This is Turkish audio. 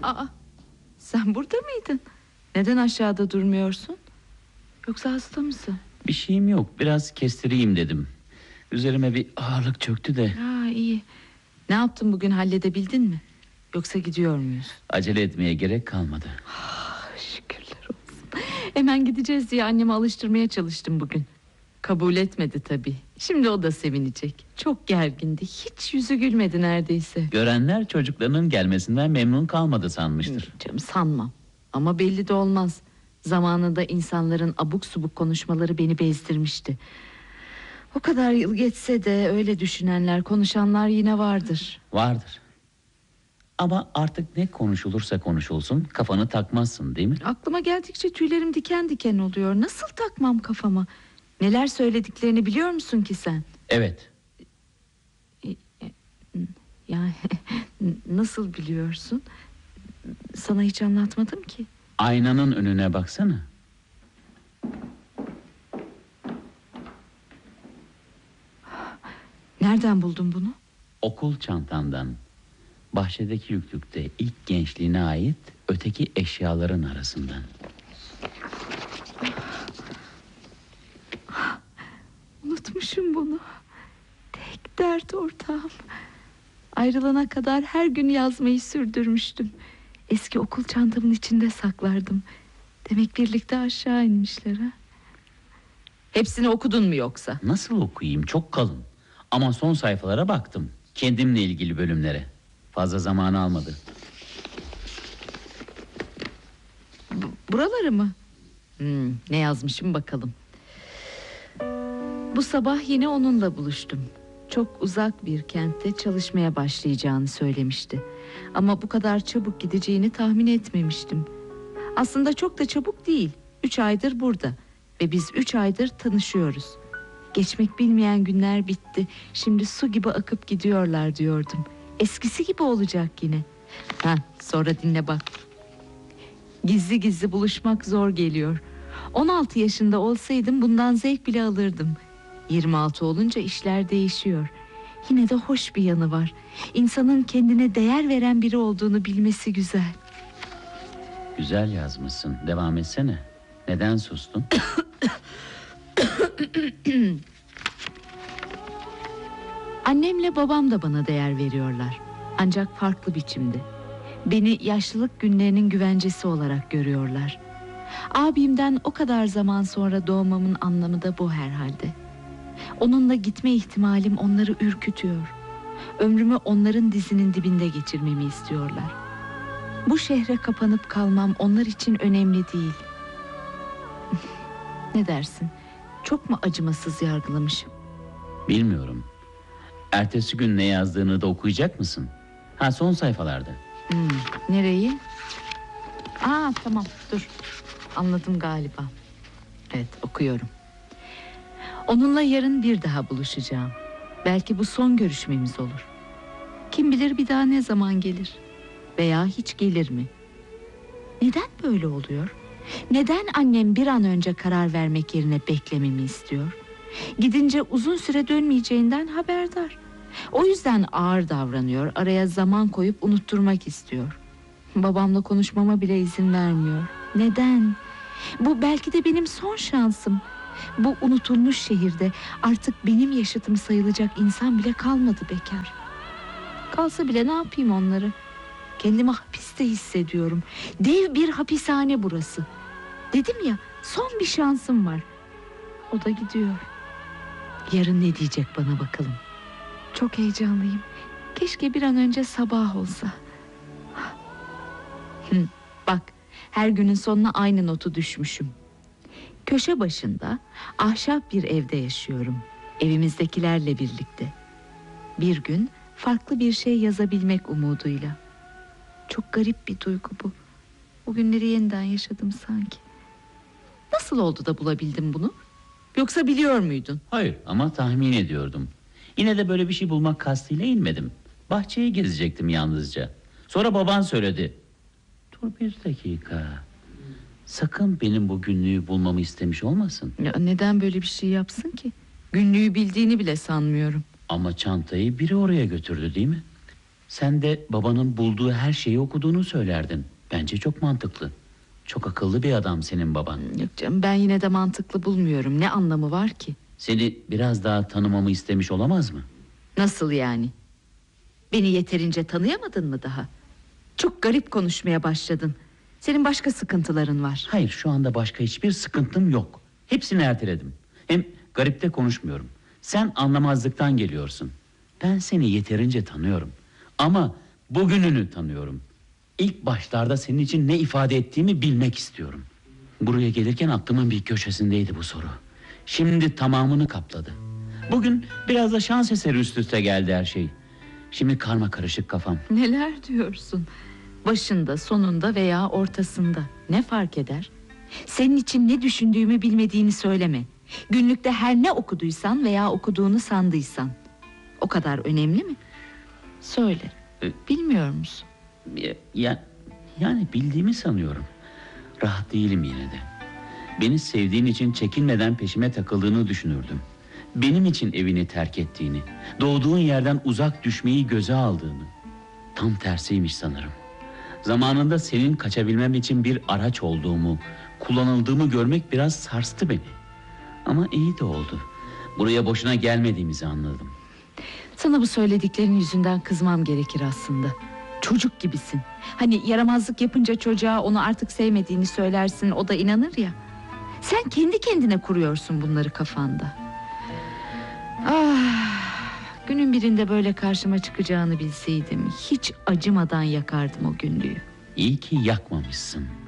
Aa, sen burada mıydın? Neden aşağıda durmuyorsun? Yoksa hasta mısın? Bir şeyim yok, biraz kestireyim dedim. Üzerime bir ağırlık çöktü de. Ha, iyi. Ne yaptın bugün, halledebildin mi? Yoksa gidiyor muyuz? Acele etmeye gerek kalmadı. Şükürler olsun. Hemen gideceğiz diye annemi alıştırmaya çalıştım bugün. Kabul etmedi tabii. Şimdi o da sevinecek. Çok gergindi. Hiç yüzü gülmedi neredeyse. Görenler çocuklarının gelmesinden memnun kalmadı sanmıştır. Canım, sanmam. Ama belli de olmaz. Zamanında insanların abuk subuk konuşmaları beni bezdirmişti. O kadar yıl geçse de öyle düşünenler, konuşanlar yine vardır. Vardır. Ama artık ne konuşulursa konuşulsun kafanı takmazsın, değil mi? Aklıma geldikçe tüylerim diken diken oluyor. Nasıl takmam kafama? Neler söylediklerini biliyor musun ki sen? Evet. Yani nasıl biliyorsun? Sana hiç anlatmadım ki. Aynanın önüne baksana. Nereden buldun bunu? Okul çantandan. Bahçedeki yüklükte ilk gençliğine ait öteki eşyaların arasından. Unutmuşum bunu. Tek dert ortağım. Ayrılana kadar her gün yazmayı sürdürmüştüm. Eski okul çantamın içinde saklardım. Demek birlikte aşağı inmişler ha? Hepsini okudun mu yoksa? Nasıl okuyayım, çok kalın. Ama son sayfalara baktım. Kendimle ilgili bölümlere. Fazla zamanı almadı. Buraları mı? Ne yazmışım bakalım. Bu sabah yine onunla buluştum. Çok uzak bir kentte çalışmaya başlayacağını söylemişti. Ama bu kadar çabuk gideceğini tahmin etmemiştim. Aslında çok da çabuk değil. 3 aydır burada. Ve biz 3 aydır tanışıyoruz. Geçmek bilmeyen günler bitti. Şimdi su gibi akıp gidiyorlar diyordum. Eskisi gibi olacak yine. Sonra dinle bak. Gizli gizli buluşmak zor geliyor. 16 yaşında olsaydım bundan zevk bile alırdım. 26 olunca işler değişiyor. Yine de hoş bir yanı var. İnsanın kendine değer veren biri olduğunu bilmesi güzel. Güzel yazmışsın. Devam etsene. Neden sustun? Annemle babam da bana değer veriyorlar. Ancak farklı biçimde. Beni yaşlılık günlerinin güvencesi olarak görüyorlar. Abimden o kadar zaman sonra doğmamın anlamı da bu herhalde. Onunla gitme ihtimalim onları ürkütüyor. Ömrümü onların dizinin dibinde geçirmemi istiyorlar. Bu şehre kapanıp kalmam onlar için önemli değil. Ne dersin? Çok mu acımasız yargılamışım? Bilmiyorum. Ertesi gün ne yazdığını da okuyacak mısın? Son sayfalarda. Nereyi? Tamam, dur. Anladım galiba. Evet, okuyorum. Onunla yarın bir daha buluşacağım. Belki bu son görüşmemiz olur. Kim bilir bir daha ne zaman gelir? Veya hiç gelir mi? Neden böyle oluyor? Neden annem bir an önce karar vermek yerine beklememi istiyor? Gidince uzun süre dönmeyeceğinden haberdar. O yüzden ağır davranıyor, araya zaman koyup unutturmak istiyor. Babamla konuşmama bile izin vermiyor. Neden? Bu belki de benim son şansım. Bu unutulmuş şehirde artık benim yaşıtım sayılacak insan bile kalmadı bekar. Kalsa bile ne yapayım onları? Kendimi hapiste hissediyorum. Dev bir hapishane burası. Dedim ya, son bir şansım var. O da gidiyor. Yarın ne diyecek bana bakalım. Çok heyecanlıyım. Keşke bir an önce sabah olsa. Bak, her günün sonuna aynı notu düşmüşüm. Köşe başında ahşap bir evde yaşıyorum. Evimizdekilerle birlikte. Bir gün farklı bir şey yazabilmek umuduyla. Çok garip bir duygu bu. O günleri yeniden yaşadım sanki. Nasıl oldu da bulabildim bunu? Yoksa biliyor muydun? Hayır, ama tahmin ediyordum. Yine de böyle bir şey bulmak kastıyla inmedim. Bahçeyi gezecektim yalnızca. Sonra baban söyledi. Dur bir dakika. Sakın benim bu günlüğü bulmamı istemiş olmasın. Ya neden böyle bir şey yapsın ki? Günlüğü bildiğini bile sanmıyorum. Ama çantayı biri oraya götürdü, değil mi? Sen de babanın bulduğu her şeyi okuduğunu söylerdin. Bence çok mantıklı. Çok akıllı bir adam senin baban. Yok canım, ben yine de mantıklı bulmuyorum. Ne anlamı var ki? Seni biraz daha tanımamı istemiş olamaz mı? Nasıl yani? Beni yeterince tanıyamadın mı daha? Çok garip konuşmaya başladın. Senin başka sıkıntıların var. Hayır, şu anda başka hiçbir sıkıntım yok. Hepsini erteledim. Hem garipte konuşmuyorum. Sen anlamazlıktan geliyorsun. Ben seni yeterince tanıyorum. Ama bugününü tanıyorum. İlk başlarda senin için ne ifade ettiğimi bilmek istiyorum. Buraya gelirken aklımın bir köşesindeydi bu soru. Şimdi tamamını kapladı. Bugün biraz da şans eseri üst üste geldi her şey. Şimdi karma karışık kafam. Neler diyorsun? Başında, sonunda veya ortasında. Ne fark eder? Senin için ne düşündüğümü bilmediğini söyleme. Günlükte her ne okuduysan veya okuduğunu sandıysan. O kadar önemli mi? Söyle. Bilmiyor musun? Yani bildiğimi sanıyorum. Rahat değilim yine de. Beni sevdiğin için çekinmeden peşime takıldığını düşünürdüm. Benim için evini terk ettiğini, doğduğun yerden uzak düşmeyi göze aldığını. Tam tersiymiş sanırım. Zamanında senin kaçabilmem için bir araç olduğumu, kullanıldığımı görmek biraz sarstı beni. Ama iyi de oldu. Buraya boşuna gelmediğimizi anladım. Sana bu söylediklerin yüzünden kızmam gerekir aslında. Çocuk gibisin. Hani yaramazlık yapınca çocuğa onu artık sevmediğini söylersin, o da inanır ya. Sen kendi kendine kuruyorsun bunları kafanda. Günün birinde böyle karşıma çıkacağını bilseydim hiç acımadan yakardım o günlüğü. İyi ki yakmamışsın.